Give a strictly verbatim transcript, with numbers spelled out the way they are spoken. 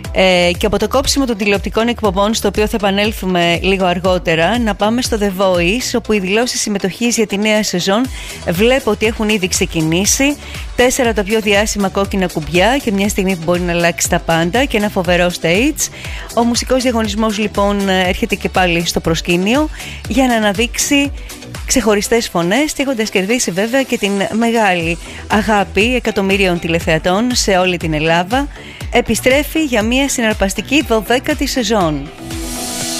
Ε, και από το κόψιμο των τηλεοπτικών εκπομπών, στο οποίο θα επανέλθουμε λίγο αργότερα, να πάμε στο The Voice, όπου οι δηλώσεις συμμετοχής για τη νέα σεζόν βλέπω ότι έχουν ήδη ξεκινήσει. Τέσσερα τα πιο διάσημα κόκκινα κουμπιά και μια στιγμή που μπορεί να αλλάξει τα πάντα και ένα φοβερό stage. Ο μουσικός διαγωνισμός λοιπόν έρχεται και πάλι στο προσκήνιο για να αναδείξει ξεχωριστές φωνές, έχοντας κερδίσει βέβαια και την μεγάλη αγάπη εκατομμύριων τηλεθεατών σε όλη την Ελλάδα. Επιστρέφει για μια συναρπαστική δωδέκατη σεζόν.